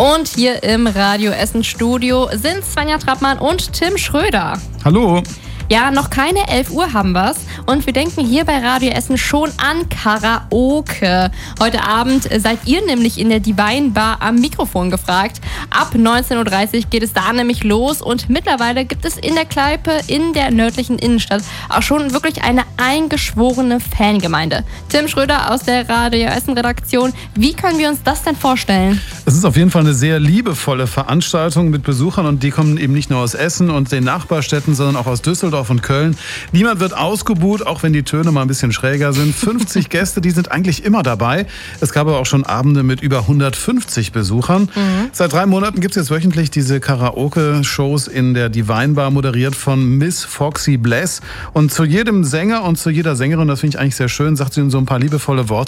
Und hier im Radio Essen Studio sind Svenja Trappmann und Tim Schröder. Hallo. Ja, noch keine 11 Uhr haben wir's und wir denken hier bei Radio Essen schon an Karaoke. Heute Abend seid ihr nämlich in der Divine Bar am Mikrofon gefragt. Ab 19.30 Uhr geht es da nämlich los und mittlerweile gibt es in der Kneipe in der nördlichen Innenstadt auch schon wirklich eine eingeschworene Fangemeinde. Tim Schröder aus der Radio Essen Redaktion, wie können wir uns das denn vorstellen? Es ist auf jeden Fall eine sehr liebevolle Veranstaltung mit Besuchern und die kommen eben nicht nur aus Essen und den Nachbarstädten, sondern auch aus Düsseldorf und Köln. Niemand wird ausgebuht, auch wenn die Töne mal ein bisschen schräger sind. 50 Gäste, die sind eigentlich immer dabei. Es gab aber auch schon Abende mit über 150 Besuchern. Seit 3 Monaten gibt es jetzt wöchentlich diese Karaoke-Shows in der Divine Bar, moderiert von Miss Foxy Bless. Und zu jedem Sänger und zu jeder Sängerin, das finde ich eigentlich sehr schön, sagt sie ihnen so ein paar liebevolle Worte.